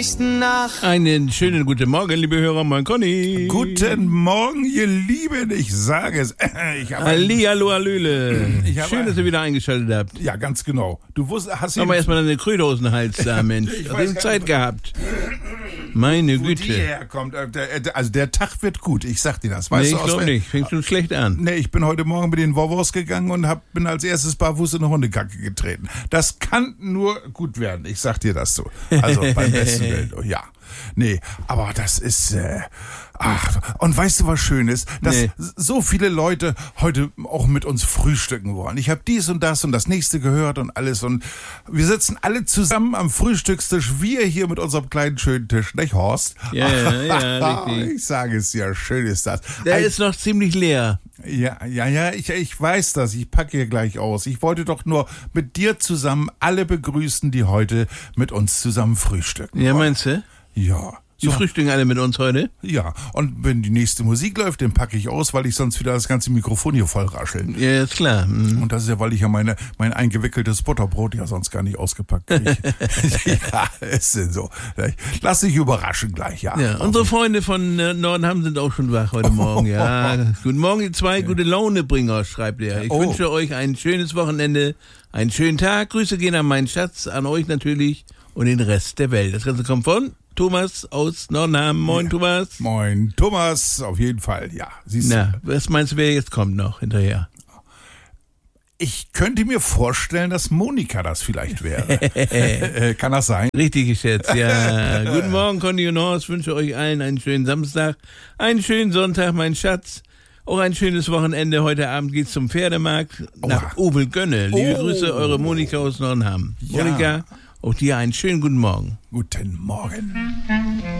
nächsten Nacht. Einen schönen guten Morgen, liebe Hörer, mein Conny. Guten Morgen, ihr Lieben, ich sage es. Hallihallo, Hallöle. Schön, dass ihr wieder eingeschaltet habt. Ja, ganz genau. Du hast Aber erstmal eine Kröte aus dem Hals da, Mensch. Ich Hast weiß du gar Zeit nicht, gehabt? Meine wo die Güte. herkommt. Also der Tag wird gut, ich sag dir das. Nee, Weißt ich du, glaube nicht. Fängt schon schlecht an. Nee, ich bin heute Morgen mit den Wovos gegangen und bin als erstes barfuß in eine Hundekacke getreten. Das kann nur gut werden, ich sag dir das so. Also beim besten Willen, ja. Nee, aber das ist, und weißt du, was schön ist? Dass so viele Leute heute auch mit uns frühstücken wollen. Ich habe dies und das nächste gehört und alles und wir sitzen alle zusammen am Frühstückstisch, wir hier mit unserem kleinen schönen Tisch, nicht Horst? Ja, richtig. Ich sage es ja, schön ist das. Der ist noch ziemlich leer. Ja, ich weiß das, ich packe hier gleich aus. Ich wollte doch nur mit dir zusammen alle begrüßen, die heute mit uns zusammen frühstücken. Ja, meinst du? Ja. Die frühstücken alle mit uns heute? Ja, und wenn die nächste Musik läuft, dann packe ich aus, weil ich sonst wieder das ganze Mikrofon hier voll raschel. Ja, ist klar. Mhm. Und das ist ja, weil ich ja mein eingewickeltes Butterbrot ja sonst gar nicht ausgepackt kriege. Ja, ist denn so. Lass dich überraschen gleich, ja. Ja, unsere Freunde von Nordenham sind auch schon wach heute Morgen. Ja, guten Morgen, ihr zwei gute Launebringer, schreibt er. Ich wünsche euch ein schönes Wochenende, einen schönen Tag. Grüße gehen an meinen Schatz, an euch natürlich und den Rest der Welt. Das Ganze kommt von Thomas aus Nordenham. Moin, Thomas. Moin, Thomas, auf jeden Fall, ja. Siehst Na, was meinst du, wer jetzt kommt noch hinterher? Ich könnte mir vorstellen, dass Monika das vielleicht wäre. Kann das sein? Richtig geschätzt, ja. Guten Morgen, Conny und Horst. Wünsche euch allen einen schönen Samstag, einen schönen Sonntag, mein Schatz. Auch ein schönes Wochenende. Heute Abend geht's zum Pferdemarkt nach Obelgönne. Liebe Grüße, eure Monika aus Nordenham. Ja. Monika, auch dir einen schönen guten Morgen. Guten Morgen.